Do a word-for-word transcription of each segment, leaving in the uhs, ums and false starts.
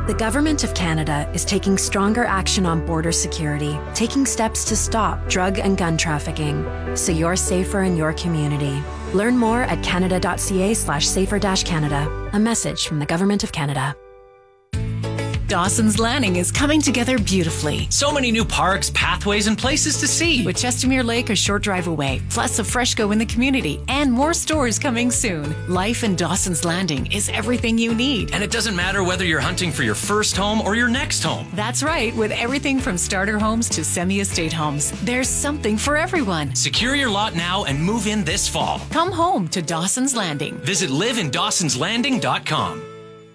The Government of Canada is taking stronger action on border security, taking steps to stop drug and gun trafficking, so you're safer in your community. Learn more at canada.ca slash safer dash Canada. A message from the Government of Canada. Dawson's Landing is coming together beautifully. So many new parks, pathways, and places to see. With Chestermere Lake a short drive away, plus a Freshco in the community, and more stores coming soon. Life in Dawson's Landing is everything you need. And it doesn't matter whether you're hunting for your first home or your next home. That's right, with everything from starter homes to semi-estate homes. There's something for everyone. Secure your lot now and move in this fall. Come home to Dawson's Landing. Visit live in dawsons landing dot com.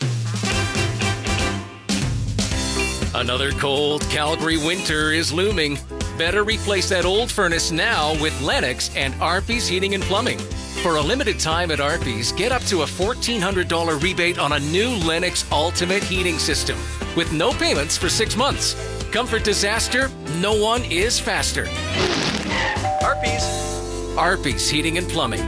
Another cold Calgary winter is looming. Better replace that old furnace now with Lennox and Arby's Heating and Plumbing. For a limited time at Arby's, get up to a fourteen hundred dollars rebate on a new Lennox Ultimate Heating System with no payments for six months. Comfort disaster, no one is faster. Arby's. Arby's Heating and Plumbing.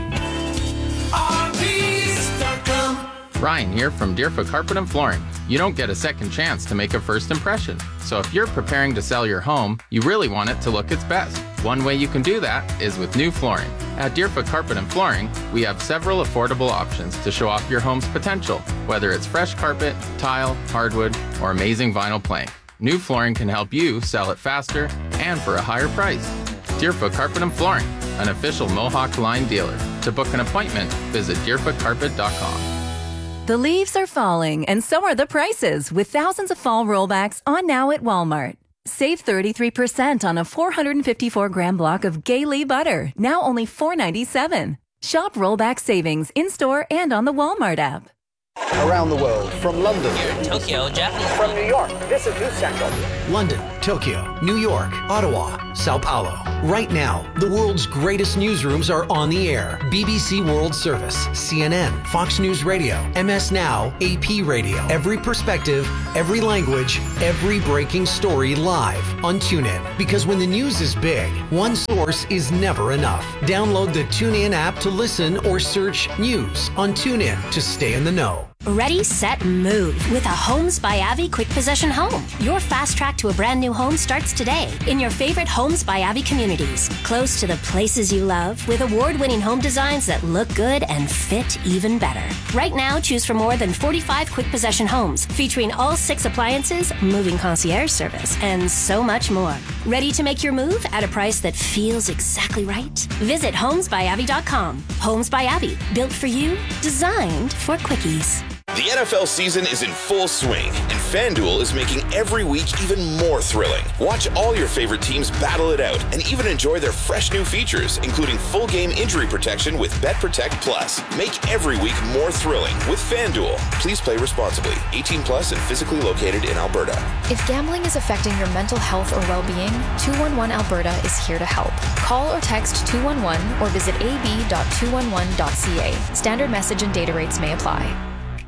Arby's dot com. Ryan here from Deerfoot Carpet and Flooring. You don't get a second chance to make a first impression. So if you're preparing to sell your home, you really want it to look its best. One way you can do that is with new flooring. At Deerfoot Carpet and Flooring, we have several affordable options to show off your home's potential, whether it's fresh carpet, tile, hardwood, or amazing vinyl plank. New flooring can help you sell it faster and for a higher price. Deerfoot Carpet and Flooring, an official Mohawk Line dealer. To book an appointment, visit deerfoot carpet dot com. The leaves are falling, and so are the prices, with thousands of fall rollbacks on now at Walmart. Save thirty-three percent on a four hundred fifty-four gram block of Gaylee butter, now only four ninety-seven. Shop rollback savings in-store and on the Walmart app. Around the world, from London, Tokyo, Japan, from New York, this is News Central. London, Tokyo, New York, Ottawa, Sao Paulo. Right now, the world's greatest newsrooms are on the air. B B C World Service, C N N, Fox News Radio, M S Now, A P Radio. Every perspective, every language, every breaking story live on TuneIn. Because when the news is big, one source is never enough. Download the TuneIn app to listen or search news on TuneIn to stay in the know. Ready, set, move with a Homes by Avi quick possession home. Your fast track to a brand new home starts today in your favorite Homes by Avi communities. Close to the places you love with award-winning home designs that look good and fit even better. Right now, choose from more than forty-five quick possession homes featuring all six appliances, moving concierge service, and so much more. Ready to make your move at a price that feels exactly right? Visit homes by avi dot com. Homes by Avi, built for you, designed for quickies. The N F L season is in full swing, and FanDuel is making every week even more thrilling. Watch all your favorite teams battle it out and even enjoy their fresh new features, including full game injury protection with BetProtect Plus. Make every week more thrilling with FanDuel. Please play responsibly. eighteen plus and physically located in Alberta. If gambling is affecting your mental health or well-being, two one one Alberta is here to help. Call or text two one one or visit a b dot two one one dot c a. Standard message and data rates may apply.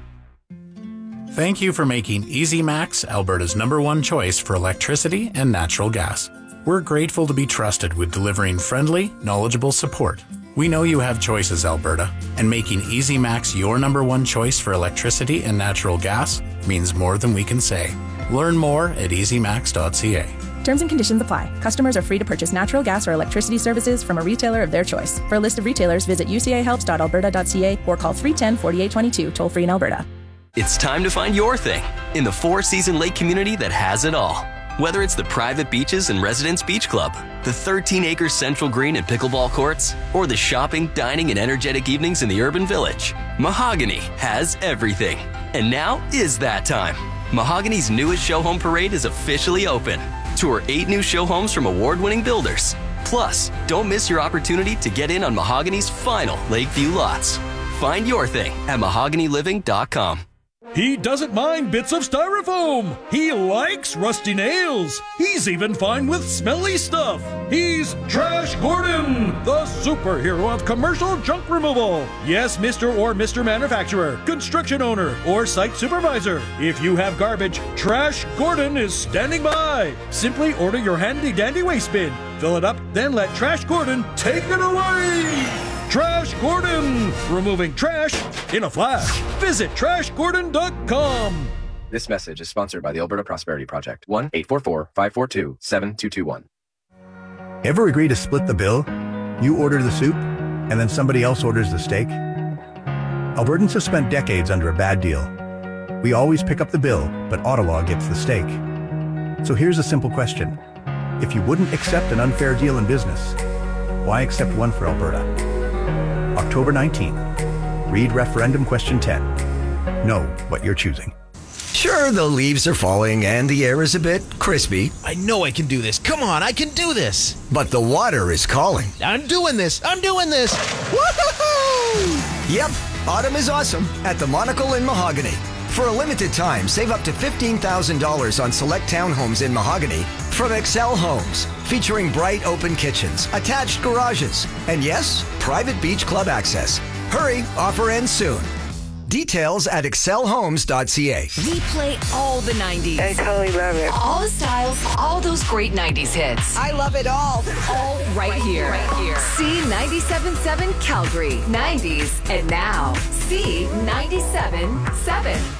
Thank you for making Easy Max Alberta's number one choice for electricity and natural gas. We're grateful to be trusted with delivering friendly, knowledgeable support. We know you have choices, Alberta, and making Easy Max your number one choice for electricity and natural gas means more than we can say. Learn more at easy max dot c a. Terms and conditions apply. Customers are free to purchase natural gas or electricity services from a retailer of their choice. For a list of retailers, visit u c a helps dot alberta dot c a or call three one zero, four eight two two, toll free in Alberta. It's time to find your thing in the four-season lake community that has it all. Whether it's the private beaches and Residence Beach Club, the thirteen-acre Central Green and pickleball courts, or the shopping, dining, and energetic evenings in the urban village, Mahogany has everything. And now is that time. Mahogany's newest show home parade is officially open. Tour eight new show homes from award-winning builders. Plus, don't miss your opportunity to get in on Mahogany's final Lakeview lots. Find your thing at mahogany living dot com. He doesn't mind bits of styrofoam. He likes rusty nails. He's even fine with smelly stuff. He's Trash Gordon, the superhero of commercial junk removal. Yes, Mister or Mister Manufacturer, construction owner, or site supervisor. If you have garbage, Trash Gordon is standing by. Simply order your handy-dandy waste bin. Fill it up, then let Trash Gordon take it away. Trash Gordon, removing trash in a flash. Visit trash gordon dot com. This message is sponsored by the Alberta Prosperity Project. one eight four four, five four two, seven two two one. Ever agree to split the bill? You order the soup, and then somebody else orders the steak? Albertans have spent decades under a bad deal. We always pick up the bill, but Ottawa gets the steak. So here's a simple question. If you wouldn't accept an unfair deal in business, why accept one for Alberta? October nineteenth. Read referendum question ten. Know what you're choosing. Sure, the leaves are falling and the air is a bit crispy. I know I can do this. Come on, I can do this. But the water is calling. I'm doing this. I'm doing this. Woohoo! Yep, autumn is awesome at the Monocle in Mahogany. For a limited time, save up to fifteen thousand dollars on select townhomes in Mahogany from Excel Homes, featuring bright open kitchens, attached garages, and yes, private beach club access. Hurry, offer ends soon. Details at excel homes dot c a. We play all the nineties. I totally love it. All the styles, all those great nineties hits. I love it all. All right here. Right here. C ninety-seven point seven Calgary. nineties and now. C ninety-seven point seven.